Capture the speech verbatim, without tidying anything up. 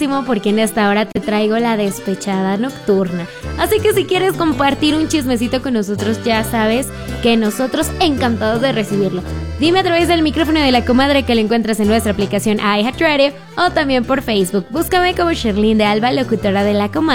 muchísimo porque en esta hora te traigo la despechada nocturna. Así que si quieres compartir un chismecito con nosotros, ya sabes que nosotros encantados de recibirlo. Dime a través del micrófono de la comadre, que lo encuentras en nuestra aplicación iHeartRadio o también por Facebook. Búscame como Sherlyn de Alba, locutora de la comadre.